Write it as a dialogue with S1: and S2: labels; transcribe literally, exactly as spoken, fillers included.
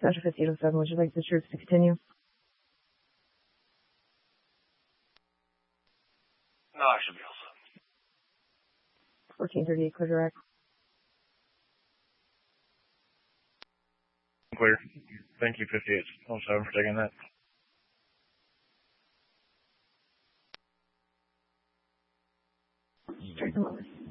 S1: Center fifty-eight oh seven, would you like the troops to continue?
S2: No, I should be all set.
S1: fourteen thirty-eight, clear direct.
S3: Clear. Thank you, fifty-eight oh seven, for taking that.
S1: Straight them over.